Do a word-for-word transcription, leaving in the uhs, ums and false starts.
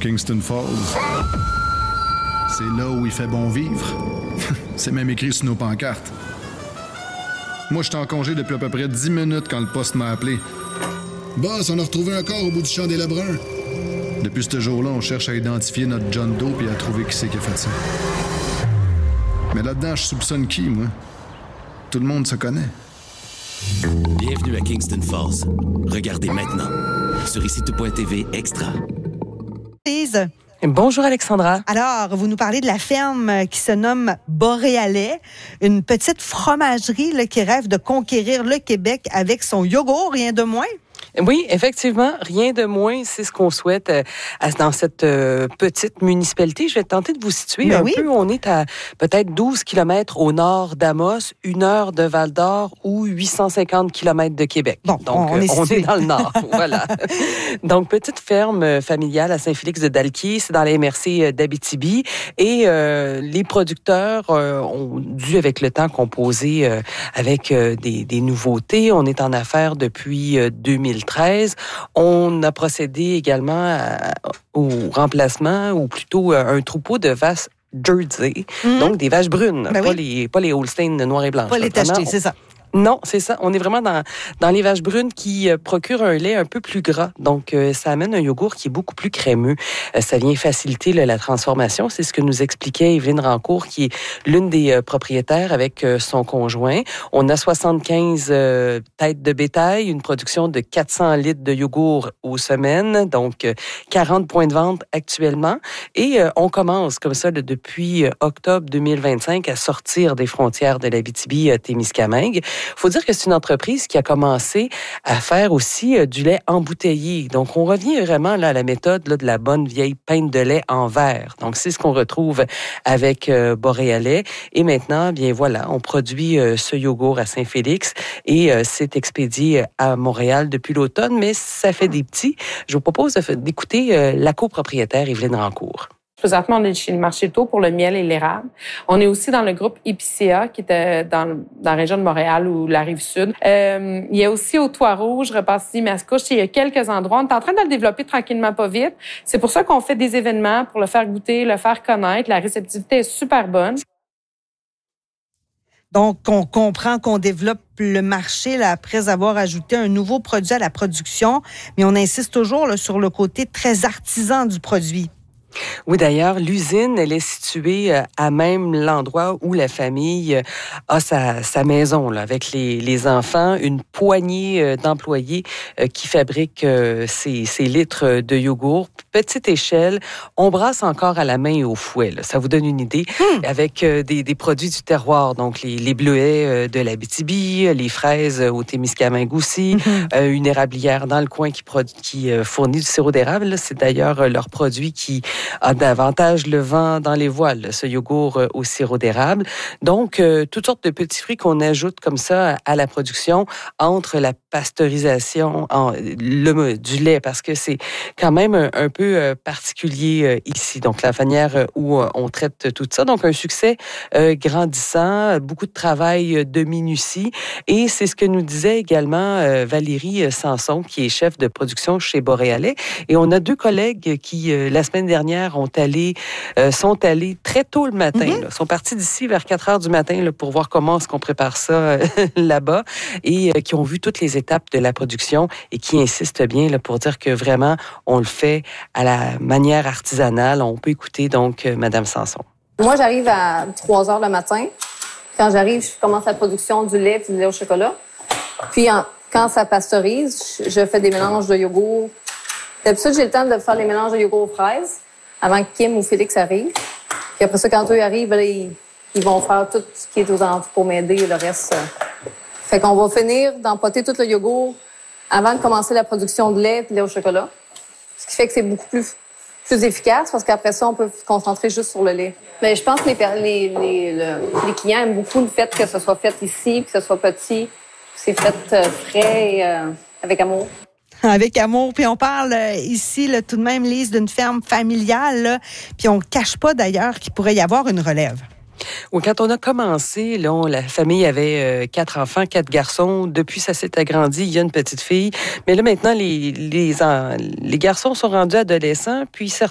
Kingston Falls. C'est là où il fait bon vivre. C'est même écrit sur nos pancartes. Moi, j'étais en congé depuis à peu près dix minutes quand le poste m'a appelé. Boss, on a retrouvé un corps au bout du champ des Lebrun. Depuis ce jour-là, on cherche à identifier notre John Doe et à trouver qui c'est qui a fait ça. Mais là-dedans, je soupçonne qui, moi? Tout le monde se connaît. Bienvenue à Kingston Falls. Regardez maintenant sur ici tout point t v Extra. Lise. Bonjour Alexandra. Alors, vous nous parlez de la ferme qui se nomme Boréalais, une petite fromagerie là, qui rêve de conquérir le Québec avec son yogourt, rien de moins. Oui, effectivement, rien de moins, c'est ce qu'on souhaite euh, dans cette euh, petite municipalité. Je vais tenter de vous situer ben un oui. peu. On est à peut-être douze kilomètres au nord d'Amos, une heure de Val-d'Or ou huit cent cinquante kilomètres de Québec. Bon, donc on, est, euh, on est dans le nord. Voilà. Donc, petite ferme familiale à Saint-Félix-de-Dalquier, c'est dans la M R C d'Abitibi. Et euh, les producteurs euh, ont dû, avec le temps, composer euh, avec euh, des, des nouveautés. On est en affaires depuis euh, deux mille treize. On a procédé également à, au remplacement, ou plutôt un troupeau de vaches Jersey, mm-hmm. donc des vaches brunes, ben pas, oui. les, pas les Holstein noires et blanches. Pas les tachetées, c'est ça. Non, c'est ça. On est vraiment dans, dans les vaches brunes qui euh, procurent un lait un peu plus gras. Donc, euh, ça amène un yogourt qui est beaucoup plus crémeux. Euh, ça vient faciliter là, la transformation. C'est ce que nous expliquait Evelyne Rancourt, qui est l'une des euh, propriétaires avec euh, son conjoint. On a soixante-quinze euh, têtes de bétail, une production de quatre cents litres de yogourt aux semaines, donc euh, quarante points de vente actuellement. Et euh, on commence comme ça là, depuis euh, octobre deux mille vingt-cinq à sortir des frontières de l'Abitibi-Témiscamingue. Il faut dire que c'est une entreprise qui a commencé à faire aussi euh, du lait embouteillé. Donc, on revient vraiment là, à la méthode là, de la bonne vieille pinte de lait en verre. Donc, c'est ce qu'on retrouve avec euh, Boréalais. Et maintenant, bien voilà, on produit euh, ce yogourt à Saint-Félix et euh, c'est expédié à Montréal depuis l'automne, mais ça fait des petits. Je vous propose de, d'écouter euh, la copropriétaire Evelyne Rancourt. Présentement, on est chez le marché tôt pour le miel et l'érable. On est aussi dans le groupe Épicéa, qui est dans, dans la région de Montréal ou la Rive-Sud. Euh, il y a aussi au Toit-Rouge, Repentigny, Mascouche. Il y a quelques endroits. On est en train de le développer tranquillement, pas vite. C'est pour ça qu'on fait des événements pour le faire goûter, le faire connaître. La réceptivité est super bonne. Donc, on comprend qu'on développe le marché là, après avoir ajouté un nouveau produit à la production, mais on insiste toujours là, sur le côté très artisan du produit. Oui, d'ailleurs, l'usine, elle est située à même l'endroit où la famille a sa, sa maison, là, avec les, les enfants, une poignée d'employés qui fabriquent ces, ces litres de yogourt. Petite échelle, on brasse encore à la main et au fouet. Là. Ça vous donne une idée. Mmh. Avec des, des produits du terroir, donc les, les bleuets de l'Abitibi, les fraises au Témiscamingue aussi, mmh. une érablière dans le coin qui, produ- qui fournit du sirop d'érable. Là. C'est d'ailleurs leur produit qui a davantage le vent dans les voiles, ce yogourt au sirop d'érable. Donc, euh, toutes sortes de petits fruits qu'on ajoute comme ça à la production entre la pasteurisation en, le, du lait, parce que c'est quand même un, un peu euh, particulier euh, ici. Donc, la manière où euh, on traite tout ça. Donc, un succès euh, grandissant, beaucoup de travail de minutie. Et c'est ce que nous disait également euh, Valérie Sanson, qui est chef de production chez Boréalais. Et on a deux collègues qui, euh, la semaine dernière, ont allé, euh, sont allés très tôt le matin. Mm-hmm. Là, sont partis d'ici vers quatre heures du matin là, pour voir comment est-ce qu'on prépare ça euh, là-bas et euh, qui ont vu toutes les étapes de la production et qui insistent bien là, pour dire que vraiment, on le fait à la manière artisanale. On peut écouter donc euh, Mme Sanson. Moi, j'arrive à trois heures le matin. Quand j'arrive, je commence la production du lait et du lait au chocolat. Puis, en, quand ça pasteurise, je fais des mélanges de yogourt. D'habitude, j'ai le temps de faire les mélanges de yogourt aux fraises avant que Kim ou Félix arrivent. Puis après ça, quand eux arrivent, là, ils, ils vont faire tout ce qui est aux alentours pour m'aider, le reste. Fait qu'on va finir d'empoter tout le yogourt avant de commencer la production de lait et de lait au chocolat. Ce qui fait que c'est beaucoup plus, plus efficace parce qu'après ça, on peut se concentrer juste sur le lait. Mais je pense que les, les, les, le, les clients aiment beaucoup le fait que ce soit fait ici, que ce soit petit, que c'est fait euh, frais et euh, avec amour. Avec amour. Puis on parle euh, ici, là, tout de même, Lise, d'une ferme familiale. Là, puis on ne cache pas d'ailleurs qu'il pourrait y avoir une relève. Oui, quand on a commencé, là, on, la famille avait euh, quatre enfants, quatre garçons. Depuis, ça s'est agrandi. Il y a une petite fille. Mais là, maintenant, les, les, en, les garçons sont rendus adolescents. Puis certains